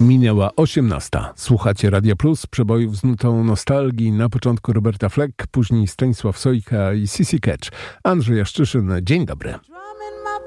Minęła 18. Słuchacie Radia Plus, przebojów z nutą nostalgii. Na początku Roberta Fleck, później Stanisław Sojka i Sissy Catch. Andrzej Jaszczyszyn, dzień dobry.